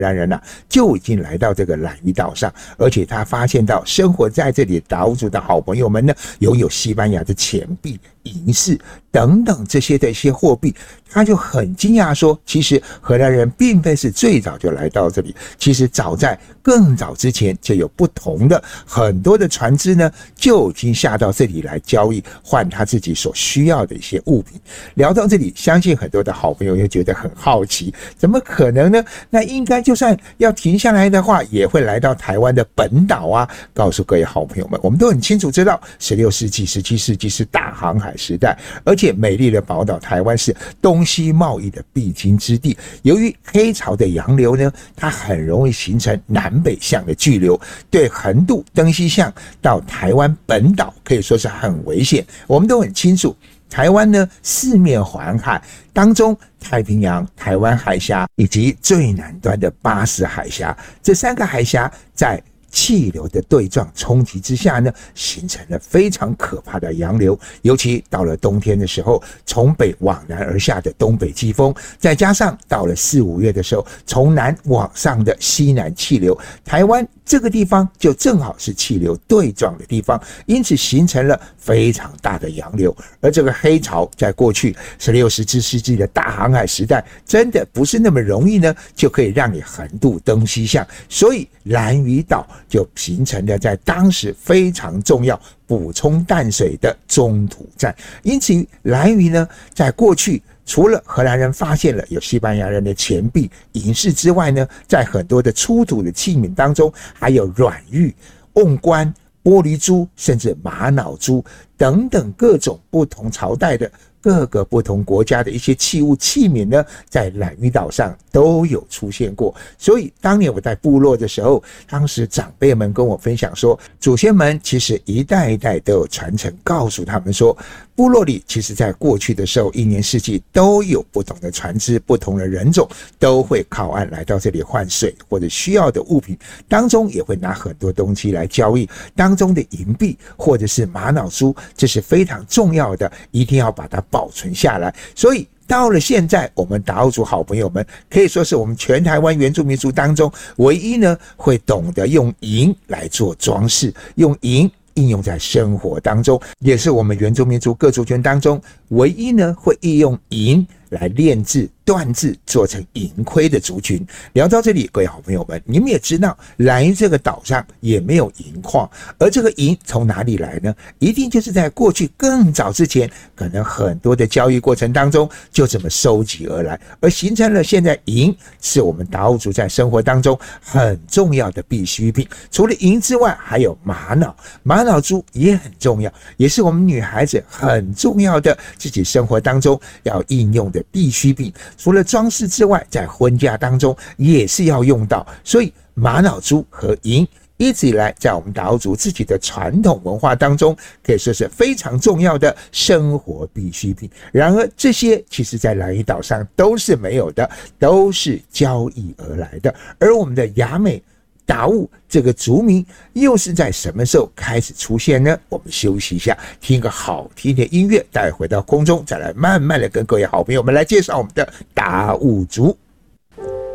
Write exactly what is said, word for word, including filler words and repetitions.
兰人啊就已经来到这个兰屿岛上，而且他发现到生活在这里达悟族的好朋友们呢，拥有西班牙的钱币、银饰等等这些的一些货币，他就很惊讶说，其实荷兰人并非是最早就来到这里，其实早在更早之前就有不同的很多的船只呢，就已经下到这里来交易，换他自己所需要的一些物品。聊到这里，相信很多的好朋友又觉得很好奇，怎么可能呢？那应该就算要停下来的话，也会来到台湾的本岛啊。告诉各位好朋友们，我们都很清楚知道，十六世纪、十七世纪是大航海时代，而且美丽的宝岛台湾是东西贸易的必经之地。由于黑潮的洋流呢，它很容易形成南北向的巨流，对横渡登西向到台湾本岛可以说是很危险。我们都很清楚，台湾呢四面环海，当中太平洋、台湾海峡以及最南端的巴士海峡，这三个海峡在气流的对撞冲击之下呢，形成了非常可怕的洋流。尤其到了冬天的时候，从北往南而下的东北季风，再加上到了四五月的时候，从南往上的西南气流，台湾这个地方就正好是气流对撞的地方，因此形成了非常大的洋流。而这个黑潮在过去十六、十七世纪的大航海时代，真的不是那么容易呢，就可以让你横渡登西向，所以兰屿岛就形成了在当时非常重要补充淡水的中途站。因此兰屿呢，在过去除了荷兰人发现了有西班牙人的钱币、银饰之外呢，在很多的出土的器皿当中，还有软玉、瓮棺、玻璃珠，甚至玛瑙珠等等各种不同朝代的各个不同国家的一些器物器皿呢，在兰屿岛上都有出现过。所以当年我在部落的时候，当时长辈们跟我分享说，祖先们其实一代一代都有传承，告诉他们说，部落里其实在过去的时候，一年四季都有不同的船只、不同的人种都会靠岸来到这里换水或者需要的物品，当中也会拿很多东西来交易，当中的银币或者是玛瑙珠，这是非常重要的，一定要把它保存下来。所以到了现在，我们达悟族好朋友们可以说是我们全台湾原住民族当中唯一呢会懂得用银来做装饰，用银应用在生活当中，也是我们原住民族各族群当中唯一呢会应用银来炼制、锻制做成银盔的族群。聊到这里，各位好朋友们，你们也知道兰屿这个岛上也没有银矿，而这个银从哪里来呢？一定就是在过去更早之前，可能很多的交易过程当中就这么收集而来，而形成了现在银是我们达悟族在生活当中很重要的必需品。除了银之外，还有玛瑙，玛瑙珠也很重要，也是我们女孩子很重要的自己生活当中要应用的必需品。除了装饰之外，在婚嫁当中也是要用到，所以玛瑙珠和银一直以来在我们达悟族自己的传统文化当中可以说是非常重要的生活必需品。然而这些其实在兰屿岛上都是没有的，都是交易而来的。而我们的雅美达悟这个族名又是在什么时候开始出现呢？我们休息一下，听个好听的音乐，待会回到空中再来慢慢的跟各位好朋友们来介绍我们的达悟族。